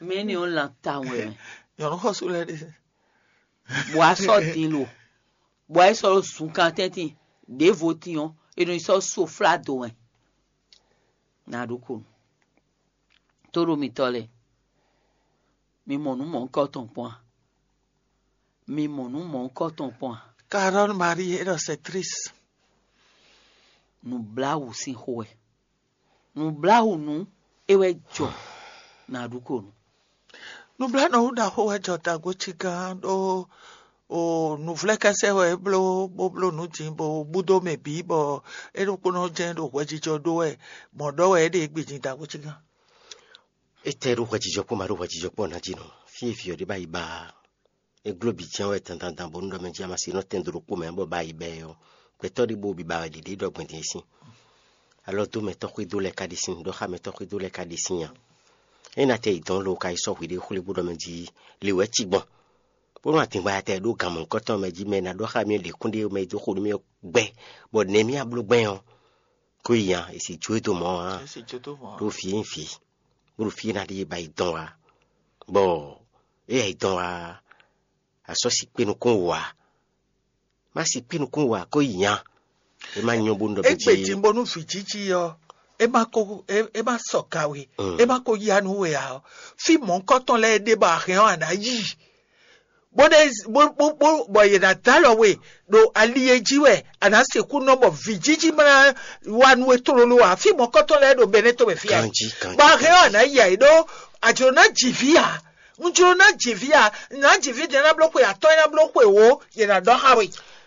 Many on la town. Yon hosu le de. Bois sorti l'eau. Bois sur sous cantenti. Des votillons. Et nous sommes soufflés d'eau. Naduku. Toro mitole. Mi monu mon coton point. Mi monu mon coton point. Carole Marie era c'est triste. Nous blau si hoe. Nous blau nous ewe jo. Naduku. Nous blau no da hoa jota gochiga o nous voulons casser ouais blo nous timbo budo me bibo et nous connaissons bien le roi Jijo doé mon doé de gbiji da gochiga. Ete roi Jijo po maru roi Jijo po na jino. Fie de baiba. E globi tian we tantan bondo me jama si no tendro po me bo baibe yo. Petori bo bi ba di do gbenti ici. Alors to me to kwido le kadisin do ha me to kwido le kadisin. E na te idon lo kai so hwide khule bodo me ji liwe chigbon. Pour moi, tu vas être d'eau comme un coton, mais dis, mais n'a pas mieux les condés, mais du coup, mieux, ben, bon, n'aimez à bleu, ben, couillant, et si tu es tout moi, C'est tout moi. l'eau fille, vous fille n'a dit, bah, il donne, bon, et il donne, à sauce, nous qu'on ma si pin qu'on voit, couillant, et ma nyon bon de petit. Et petit, bon, nous fit yo. E ma sokawe. E ma ko yanu we ya. Fi mon coton le débat rien anayi. Bon yena talowe do aliejiwe anase ku nombo vijiji mana wanwe tololo wa fi mon koto le do beneto be fia ba reo na ya ido ajona jivia unjona jivia na jivia na bloko ya to na bloko wo yena do hawe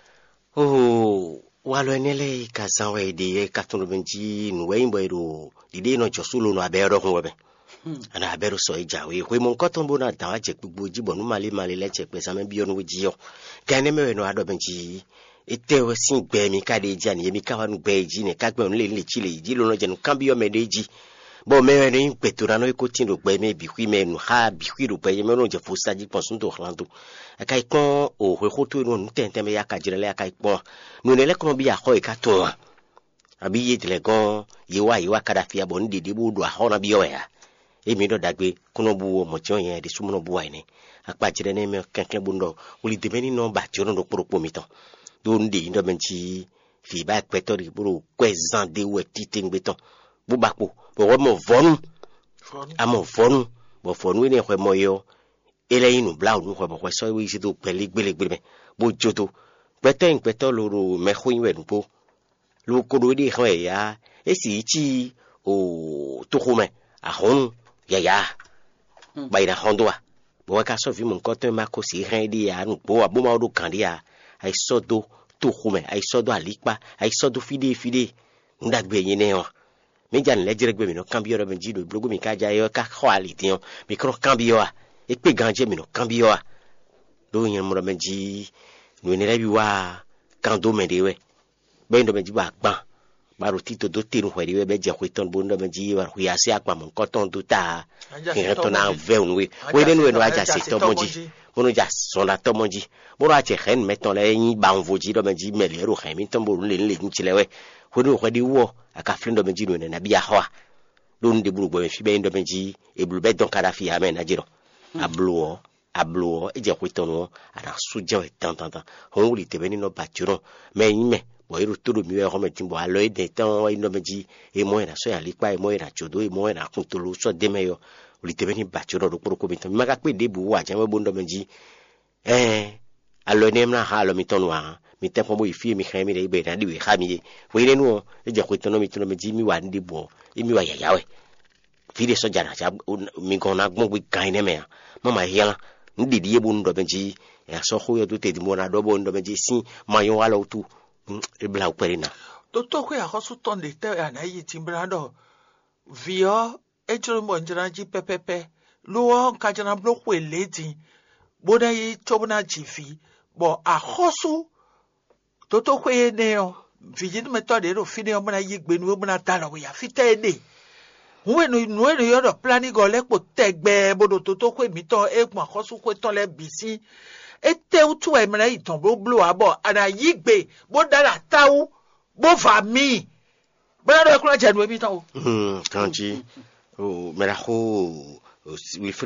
oh walo enele kasanwe de katunu benji nuwe imbo ide no josulo no abero ko be ana abero so ijawe kwe mon koton bona tawa je gbugbo jibo nu male le che pe sama bi onu ji yo kane me no ado benji ete o sin gbe mi ka de ji ani mi ka wa nu gbe ji ne ka gbe onu le chile ji lo no je nu kan bi yo me de ji bo me no in petura no ko tin ro gbe me bi kwi me nu ha bi kwi ro pe me no je fo saji pon sun to hlando akai kon o hwe khoto no nu tente me ya ka jire le akai pon nu ne le kon bi ya ho e ka to abi ye tele gon yewa kada fia bon de bu do ha na bi yo ya emi do dagbe kuno buwo motion yen de sumuno buwa ine akpa jire ne me kankan bundo uli de beni no ba jiro do poropo mi ton do ndi ndo benchi fi ba petori buru kwezan de we titengbe ton bu bakpo bo wo mo vonu amo vonu bo fonu ni hwe moyo ele inu blau nu hwe bo hwe so wi sido pele gbelegbele bo joto peto loro me hwin we npo lo kodo di hwe ya esi chi o to home ahon ya baina hondoa bo ka so vi mon koto ma ko si rendi ya nu bo abo ma do kandia ai sodo to hume ai sodo alikpa ai sodo fide ndagbe yin ne o me jan le jere gbe mi no cambio ro benji do blogo mi ka ja yo ka quality o mi kro cambio a e pe ganje mi no cambio a do yin mo benji no ne rebi wa kando me dewe be ndo benji ba gban baro tito do tiru hweri we be je kwiton bondo benji war huyase akpa mon koton do ta to na veun we den we no aja se to monji bono ja sonda to monji bono ache hen meton le yin ba nvoji do benji mele ro hen mi ton bo le nchile we hono hwedi wo aka frindo benji no na bia hawa do ndi buru bo fi be ndo benji e bulu be don kada fi amen ajiro ablo e je kwiton wo ana sujo e tan hon wuli te beni no baturo me yin me bo iru todo mi we home timbo alo e de tan ino meji e mo era so ya lipa e mo era chodo e mo era kuntolo so de meyo ulite beni bachoro do poroko mi tan mi maka pe de bu wa jame bondo meji alo ne mna ha alo mi ton wa mi tempo mo ifi mi khami de be na di we khami we ne no e je ko tono mi tono meji mi wa ndi bo e mi wa ya we fi de so jana ja mi gona gbo gbe kan ne me mama hiala ndi di e bondo meji ya so ho yo do te di mo na do bondo meji si mayo wala utu e bla uperina to ko ya hosu ton de te ana yi timbrando vio e joro mo njira ji pepepe lo ka jana block we lady boda yi chobuna jifi bo a hosu to ko e ne o vijin method ro fini o mona yi gbenu o mona talo we ya fite de we no yo do planning go lepo tegbe bodo to ko mi ton e pon hosu ko ton le bisi ete utu e mena iton bo blow abo ana yigbe bo dara tawu bo fa mi bana do e kula janu e mi tan o kanji o mera ho